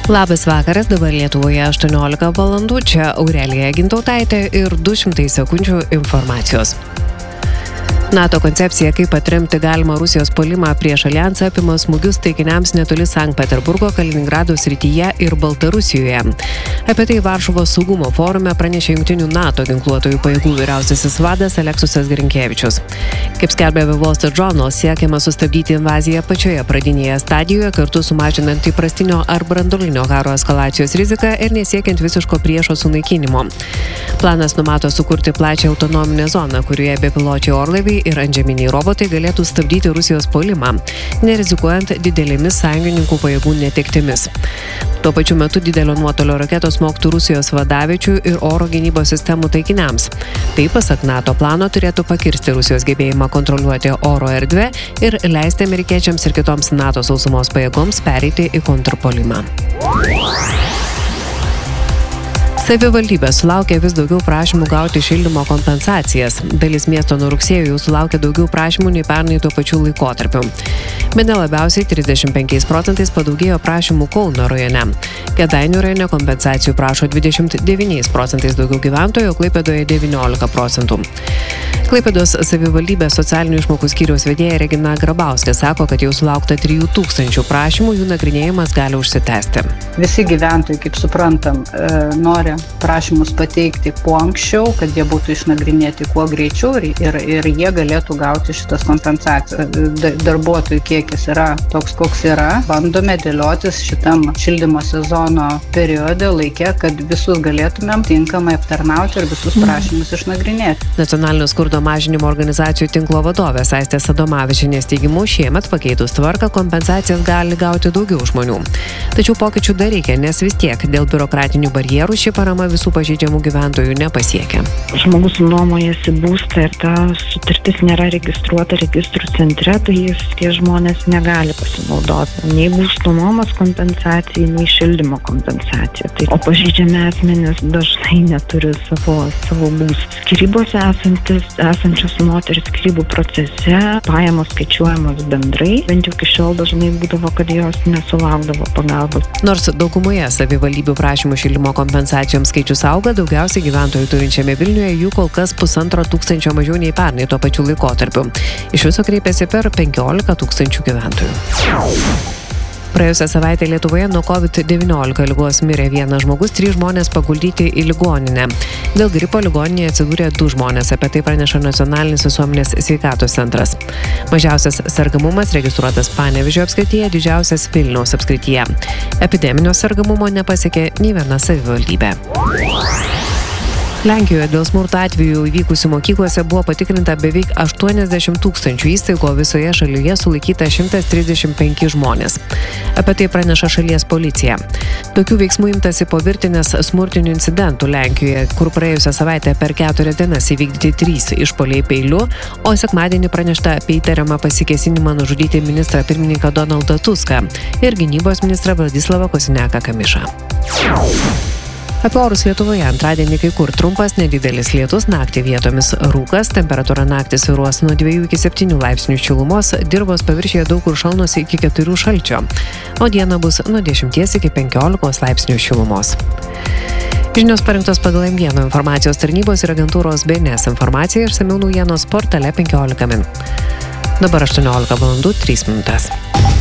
Labas vakaras, dabar Lietuvoje 18 valandų, čia Aurelija Gintautaitė ir 200 sekundžių informacijos. NATO koncepcija, kaip atremti galimą Rusijos puolimą prieš alijansą, apima smūgius taikiniams netoli Sankt Peterburgo, Kaliningrado srityje ir Baltarusijoje. Apie tai Varšuvos saugumo forume pranešė Jungtinių NATO ginkluotojų pajėgų vyriausiasis vadas Aleksisas Grinkevičius. Kaip skelbė The Wall Street Journal, siekiama sustabdyti invaziją pačioje pradinėje stadijoje, kartu sumažinant įprastinio ar branduolinio karo eskalacijos riziką ir nesiekiant visiško priešo sunaikinimo. Planas numato sukurti plačią autonominę zoną, kurioje bepiločiai orlaiviai ir antžeminiai robotai galėtų stabdyti Rusijos puolimą, nerizikuojant didelėmis sąjungininkų pajėgų netektimis. Tuo pačiu metu didelio nuotolio raketos smogtų Rusijos vadaviečių ir oro gynybos sistemų taikiniams. Tai, pasak NATO plano, turėtų pakirsti Rusijos gebėjimą kontroliuoti oro erdvę ir leisti amerikiečiams ir kitoms NATO sausumos pajėgoms pereiti į kontrpuolimą. Savivaldybė sulaukia vis daugiau prašymų gauti šildymo kompensacijas. Dalis miesto nuo rugsėjo jau sulaukia daugiau prašymų nei pernai tuo pačiu laikotarpiu. Bene labiausiai 35% padaugėjo prašymų Kauno rajone. Kėdainių rajone kompensacijų prašo 29% daugiau gyventojų, Klaipėdoje 19%. Klaipėdos savivaldybės socialinių išmokų skyriaus vedėja Regina Grabauskė sako, kad jau sulaukta 3000 prašymų, jų nagrinėjimas gali užsitęsti. Visi gyventojai, kaip suprantam, nori prašymus pateikti kuo anksčiau, kad jie būtų išnagrinėti kuo greičiau ir jie galėtų gauti šitas kompensacijas. Darbuotojų kiekis yra toks, koks yra. Bandome dėliotis šitam šildymo sezono periode laike, kad visus galėtumėm tinkamai aptarnauti ir visus prašymus išnagrinėti. Nacionalinio skurdo mažinimo organizacijų tinklo vadovės Aistės Adomavičienės teigimu, šiemet pakeitus tvarką kompensacijas gali gauti daugiau žmonių. Tačiau pokyčių dar reikia, nes vis tiek dėl biurokratinių barjerų ši parama visų pažeidžiamų gyventojų nepasiekia. Žmogus nuomojasi būstą ir ta sutartis nėra registruota registrų centre, tai tie žmonės negali pasinaudoti nei būsto nuomos kompensacijai, nei šildymo kompensacijai. O pažeidžiami asmenys dažnai neturi savo būstų. Skyrybose esančios moteris skyrybų procese pajamos skaičiuojamos bendrai, bent jau iki šiol dažnai būdavo, kad jos nesulaukdavo pagalbos. Nors daugumoje savivaldybių prašymų šildymo kompensacijoms skaičius auga, daugiausiai gyventojų turinčiame Vilniuje jų kol kas 1500 mažiau nei pernai tuo pačiu laikotarpiu. Iš viso kreipėsi per 15 000 gyventojų. Praėjusią savaitę Lietuvoje nuo COVID-19 ligos mirė vienas žmogus, 3 žmonės paguldyti į ligoninę. Dėl gripo ligoninėje atsidūrė 2 žmonės, apie tai praneša Nacionalinis visuomenės sveikatos centras. Mažiausias sergamumas registruotas Panevėžio apskrityje, didžiausias Vilniaus apskrityje. Epideminio sergamumo nepasiekė nei viena savivaldybė. Lenkijoje dėl smurto atvejų įvykusių mokyklose buvo patikrinta beveik 80 000 įstaigų, visoje šalyje sulaikyta 135 žmonės. Apie tai praneša šalies policija. Tokių veiksmų imtasi po virtinės smurtinių incidentų Lenkijoje, kur praėjusią savaitę per 4 dienas įvykdyti 3 išpuoliai peiliu, o sekmadienį pranešta apie įtariamą pasikėsinimą nužudyti ministrą pirmininką Donaldą Tuską ir gynybos ministrą Vladislavą Kosiniaką-Kamišą. Apie orus Lietuvoje antradienį kai kur trumpas nedidelis lietus, naktį vietomis rūkas, temperatūra naktį svyruos nuo 2 iki 7 laipsnių šilumos, dirvos paviršiuje daug kur šalnos iki 4 šalčio, o diena bus nuo 10 iki 15 laipsnių šilumos. Žinios parengtos pagal M1 informacijos tarnybos ir agentūros BNS informacija, išsamiau naujienos portale 15 min. Dabar 18 valandų 3 minutės.